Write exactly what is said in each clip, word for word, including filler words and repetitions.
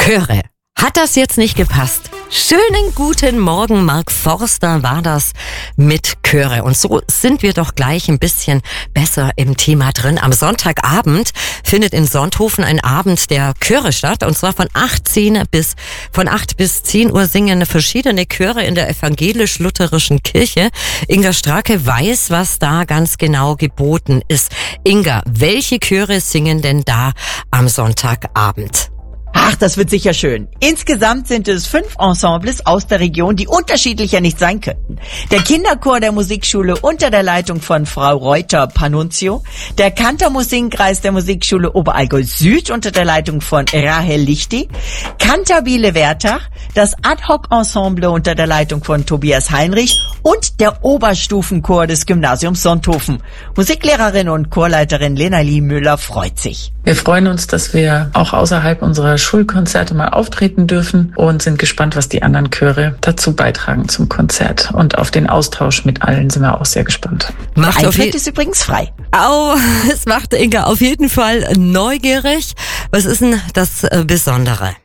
Chöre. Hat das jetzt nicht gepasst? Schönen guten Morgen, Mark Forster war das mit Chöre. Und so sind wir doch gleich ein bisschen besser im Thema drin. Am Sonntagabend findet in Sonthofen ein Abend der Chöre statt. Und zwar von achtzehn bis, von acht bis zehn Uhr singen verschiedene Chöre in der evangelisch-lutherischen Kirche. Inga Strake weiß, was da ganz genau geboten ist. Inga, welche Chöre singen denn da am Sonntagabend? Ach, das wird sicher schön. Insgesamt sind es fünf Ensembles aus der Region, die unterschiedlicher nicht sein könnten. Der Kinderchor der Musikschule unter der Leitung von Frau Reuter-Panunzio, der Kantermusikkreis der Musikschule Oberallgäu Süd unter der Leitung von Rahel Lichti, Cantabile Wertach, das Ad-Hoc-Ensemble unter der Leitung von Tobias Heinrich und der Oberstufenchor des Gymnasiums Sonthofen. Musiklehrerin und Chorleiterin Lena-Lie Müller freut sich. Wir freuen uns, dass wir auch außerhalb unserer Schulkonzerte mal auftreten dürfen und sind gespannt, was die anderen Chöre dazu beitragen zum Konzert. Und auf den Austausch mit allen sind wir auch sehr gespannt. Macht Der Eintritt ist übrigens frei. Oh, es macht Inga auf jeden Fall neugierig. Was ist denn das Besondere?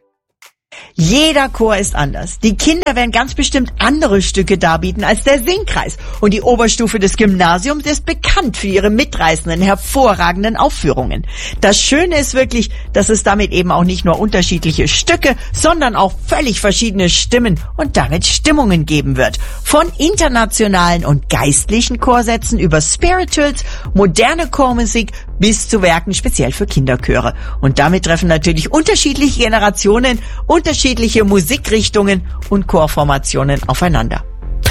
Jeder Chor ist anders. Die Kinder werden ganz bestimmt andere Stücke darbieten als der Singkreis. Und die Oberstufe des Gymnasiums ist bekannt für ihre mitreißenden, hervorragenden Aufführungen. Das Schöne ist wirklich, dass es damit eben auch nicht nur unterschiedliche Stücke, sondern auch völlig verschiedene Stimmen und damit Stimmungen geben wird. Von internationalen und geistlichen Chorsätzen über Spirituals, moderne Chormusik bis zu Werken speziell für Kinderchöre. Und damit treffen natürlich unterschiedliche Generationen, unterschiedliche Musikrichtungen und Chorformationen aufeinander.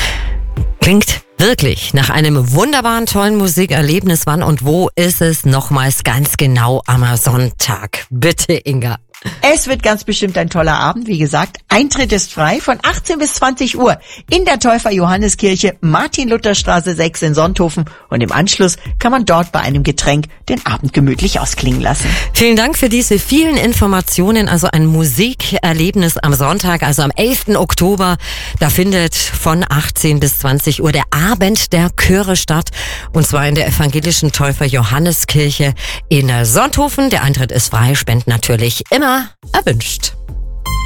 Klingt wirklich nach einem wunderbaren, tollen Musikerlebnis. Wann und wo ist es nochmals ganz genau am Sonntag? Bitte, Inga. Es wird ganz bestimmt ein toller Abend. Wie gesagt, Eintritt ist frei von achtzehn bis zwanzig Uhr in der Täufer-Johanneskirche, Martin-Luther-Straße sechs in Sonthofen. Und im Anschluss kann man dort bei einem Getränk den Abend gemütlich ausklingen lassen. Vielen Dank für diese vielen Informationen. Also ein Musikerlebnis am Sonntag, also am elften Oktober. Da findet von achtzehn bis zwanzig Uhr der Abend der Chöre statt. Und zwar in der evangelischen Täufer-Johanneskirche in Sonthofen. Der Eintritt ist frei, Spenden natürlich immer erwünscht.